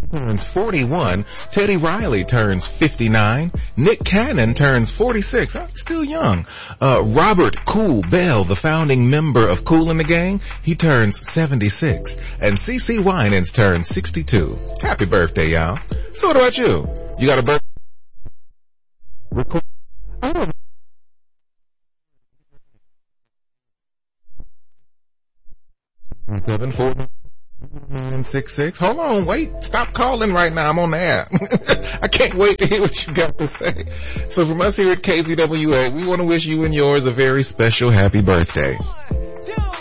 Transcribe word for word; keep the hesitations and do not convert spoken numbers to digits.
turns forty-one. Teddy Riley turns fifty-nine. Nick Cannon turns forty-six. Oh, still young. Uh, Robert Cool Bell, the founding member of Kool and the Gang, he turns seventy-six. And CeCe Winans turns sixty-two. Happy birthday, y'all. So what about you? You got a birthday? Record. I don't know. Seven four nine six six. Hold on, wait. Stop calling right now. I'm on the air. I can't wait to hear what you got to say. So from us here at K Z W A, we want to wish you and yours a very special happy birthday.